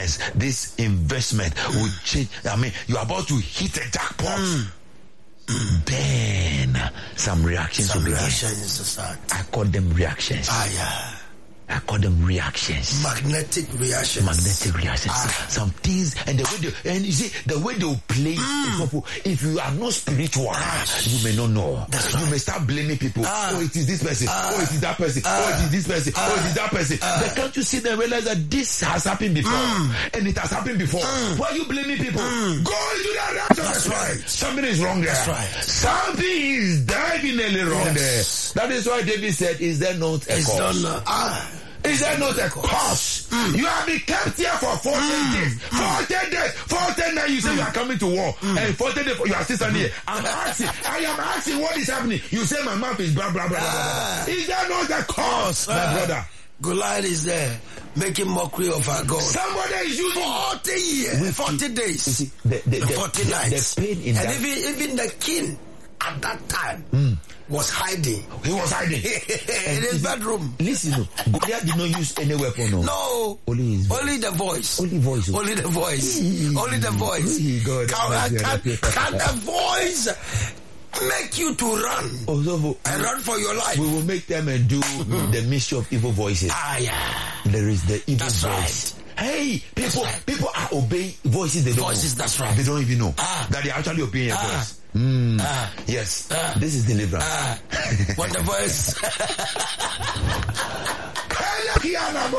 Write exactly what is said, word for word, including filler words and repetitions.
this investment will change. I mean, you're about to hit a jackpot. Mm. Mm. Then some reactions. Some reactions to start. I call them reactions. Ah, yeah. I call them reactions. Magnetic reactions. Magnetic reactions. Ah. Some things, and the way they, and you see, the way they will play, mm. if you are not spiritual, ah. you may not know. That's you right. may start blaming people. Ah. Oh, it is this person. Ah. Oh, it is that person. Ah. Oh, it is this person. Ah. Oh, it is that person. Ah. But can't you see and realize that this has happened before? Mm. And it has happened before. Mm. Why are you blaming people? Mm. Go into that rapture. That's right. Something is wrong there. That's right. Something is divinely wrong yes. there. That is why David said, is there not a it's cause? Not, ah. Is there not a cause? Mm. You have been kept here for fourteen mm. days. fourteen days. fourteen days you say mm. you are coming to war. Mm. And fourteen days you are still standing here. I'm asking. I am asking what is happening. You say my mouth is blah, blah, blah, ah. blah, blah. Is there not a cause, uh, my brother? Goliath is there making mockery of our God. Somebody is using forty years, forty days, you see, the, the, the, forty the, nights. The pain in and that. even, even the king at that time mm. was hiding. He was hiding in his bedroom. Listen, Goliath did not use any weapon. No, no. Only, his only the voice. Only voice. Only the voice. Only the voice. God, can, can, can the voice make you to run oh, so, and run for your life? We will make them and do the mystery of evil voices. Ah, yeah. There is the evil That's voice. Right. Hey, people, right. people are obeying voices they don't voices, know. That's right. They don't even know ah. that they are actually obeying your ah. voice. Mm. Ah. Yes, ah. this is deliverance. Ah. What the voice?